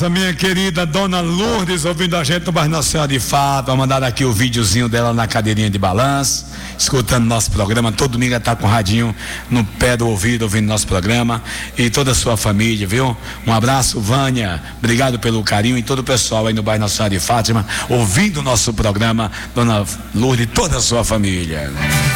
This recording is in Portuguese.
Nossa, minha querida Dona Lourdes, ouvindo a gente no bairro Nossa Senhora de Fátima, mandar aqui o videozinho dela na cadeirinha de balanço, escutando nosso programa. Todo domingo ela tá com o radinho no pé do ouvido, ouvindo nosso programa, e toda a sua família, viu? Um abraço, Vânia, obrigado pelo carinho, e todo o pessoal aí no bairro Nossa Senhora de Fátima, ouvindo o nosso programa, Dona Lourdes e toda a sua família.